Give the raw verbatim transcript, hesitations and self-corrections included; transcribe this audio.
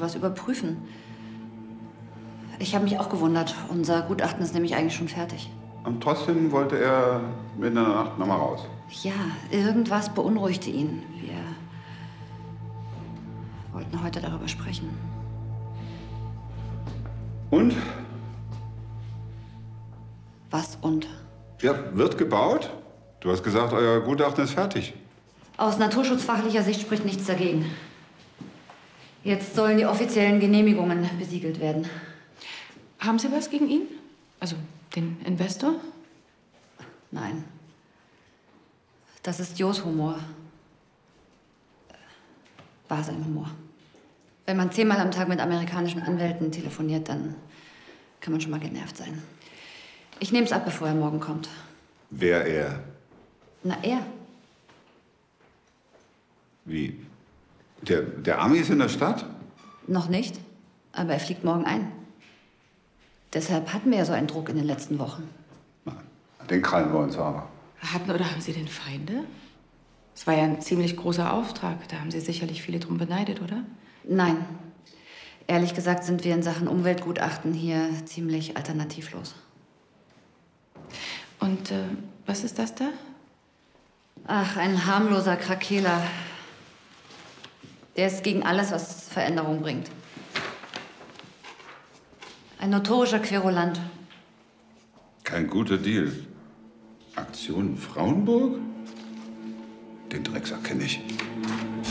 wollte was überprüfen. Ich habe mich auch gewundert. Unser Gutachten ist nämlich eigentlich schon fertig. Und trotzdem wollte er mitten in der Nacht noch mal raus. Ja, irgendwas beunruhigte ihn. Wir wollten heute darüber sprechen. Und? Was und? Ja, wird gebaut? Du hast gesagt, euer Gutachten ist fertig. Aus naturschutzfachlicher Sicht spricht nichts dagegen. Jetzt sollen die offiziellen Genehmigungen besiegelt werden. Haben Sie was gegen ihn? Also den Investor? Nein. Das ist Jos Humor. War sein Humor. Wenn man zehnmal am Tag mit amerikanischen Anwälten telefoniert, dann kann man schon mal genervt sein. Ich nehme es ab, bevor er morgen kommt. Wer er? Na, er. Wie? Der, der Ami ist in der Stadt? Noch nicht, aber er fliegt morgen ein. Deshalb hatten wir ja so einen Druck in den letzten Wochen. Nein, den krallen wir uns aber. Hatten oder haben Sie denn Feinde? Es war ja ein ziemlich großer Auftrag. Da haben Sie sicherlich viele drum beneidet, oder? Nein. Ehrlich gesagt sind wir in Sachen Umweltgutachten hier ziemlich alternativlos. Und äh, was ist das da? Ach, ein harmloser Krakeler. Der ist gegen alles, was Veränderung bringt. Ein notorischer Querulant. Kein guter Deal. Aktion Frauenburg? Den Drecksack kenne ich.